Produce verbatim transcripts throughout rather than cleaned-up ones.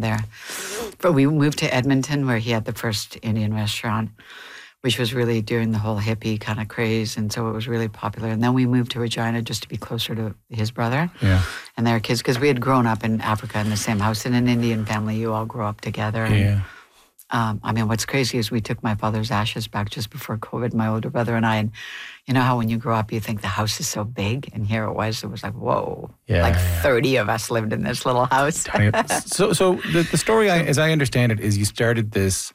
there. But we moved to Edmonton, where he had the first Indian restaurant, which was really during the whole hippie kind of craze. And so it was really popular. And then we moved to Regina just to be closer to his brother yeah. and their kids, because we had grown up in Africa in the same house. In an Indian family, you all grow up together. And, Yeah. um, I mean, what's crazy is we took my father's ashes back just before COVID, my older brother and I. And you know how when you grow up, you think the house is so big? And here it was. It was like, whoa. Yeah, like yeah. thirty of us lived in this little house. so so the, the story, I, as I understand it, is you started this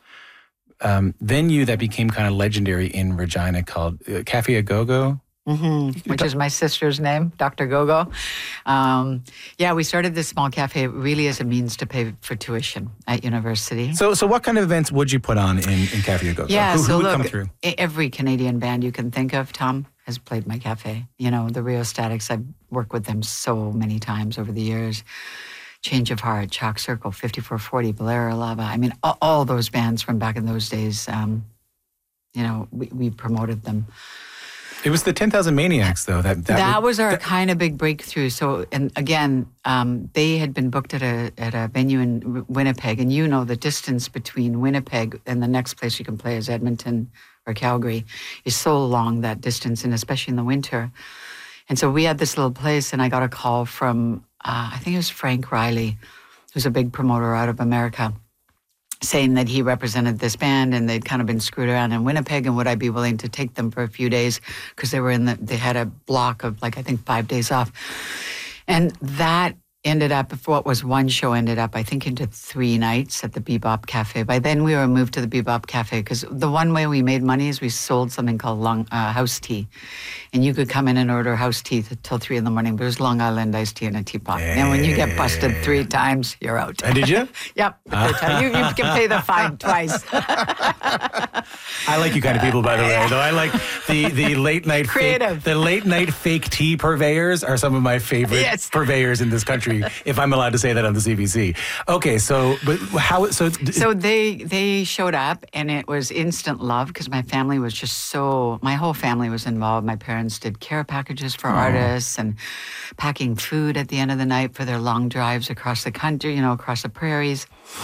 um, venue that became kind of legendary in Regina called uh, Cafe A Go-Go. Mm-hmm. Which is my sister's name, Doctor Gogo. Um, yeah, we started this small cafe really as a means to pay for tuition at university. So so what kind of events would you put on in, in Cafe A Go-Go? Yeah, who, so who would look, come through? Every Canadian band you can think of, Tom, has played my cafe. You know, the Rio Statics, I've worked with them so many times over the years. Change of Heart, Chalk Circle, fifty-four forty, Bolero Lava. I mean, all, all those bands from back in those days, um, you know, we, we promoted them. It was the ten thousand Maniacs, though. That that, that was, was our that, kind of big breakthrough. So, and again, um, they had been booked at a at a venue in Winnipeg, and you know the distance between Winnipeg and the next place you can play is Edmonton or Calgary is so long, that distance, and especially in the winter. And so we had this little place, and I got a call from uh, I think it was Frank Riley, who's a big promoter out of America, saying that he represented this band and they'd kind of been screwed around in Winnipeg, and would I be willing to take them for a few days because they were in the, they had a block of like, I think five days off. And that ended up, if what was one show ended up, I think, into three nights at the Bebop Cafe. By then we were moved to the Bebop Cafe because the one way we made money is we sold something called long, uh, house tea. And you could come in and order house tea till three in the morning, but it was Long Island iced tea in a teapot. Yeah. And when you get busted three times, you're out. And did you? Yep. You, you can pay the fine twice. I like you kind of people, by the way. Though I like the the late night Creative. Fake, the late night fake tea purveyors are some of my favorite Yes. purveyors in this country, if I'm allowed to say that on the C B C. Okay, so but how so? So they they showed up, and it was instant love because my family was just so. My whole family was involved. My parents did care packages for artists and packing food at the end of the night for their long drives across the country, you know, across the prairies.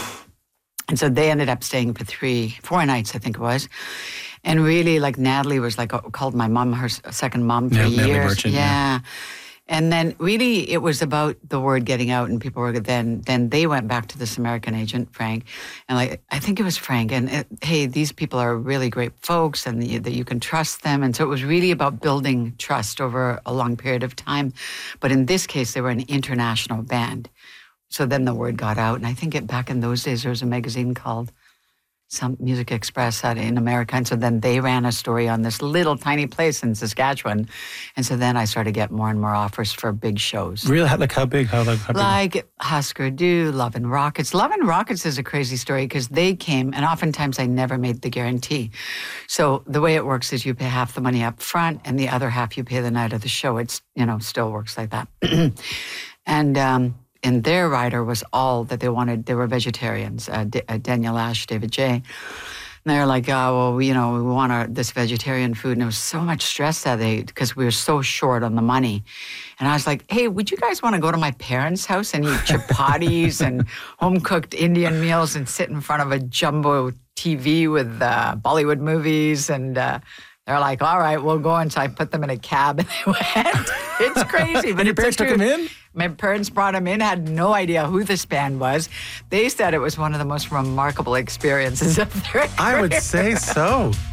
And so they ended up staying for three, four nights, I think it was. And really, like, Natalie was like, called my mom her second mom for Yeah, years. Natalie Merchant, yeah. yeah. And then really it was about the word getting out, and people were then, then they went back to this American agent, Frank. And like, I think it was Frank. And it, hey, these people are really great folks and the, that you can trust them. And so it was really about building trust over a long period of time. But in this case, they were an international band. So then the word got out. And I think it, back in those days, there was a magazine called some Music Express out in America. And so then they ran a story on this little tiny place in Saskatchewan. And so then I started to get more and more offers for big shows. Really? Like how big? How, like, how big? Like Husker Du, Love and Rockets. Love and Rockets is a crazy story because they came, and oftentimes I never made the guarantee. So the way it works is you pay half the money up front and the other half you pay the night of the show. It's, you know, still works like that. and, um, And their rider was all that they wanted. They were vegetarians, uh, D- uh, Daniel Ash, David J. And they were like, oh, well, we, you know, we want our, this vegetarian food. And there was so much stress that they, because we were so short on the money. And I was like, hey, would you guys want to go to my parents' house and eat chapatis and home-cooked Indian meals and sit in front of a jumbo T V with uh, Bollywood movies? And uh, they're like, all right, we'll go. And so I put them in a cab and they went. It's crazy. But And your it's parents the took them truth. in? My parents brought them in, had no idea who this band was. They said it was one of the most remarkable experiences of their career. I would say so.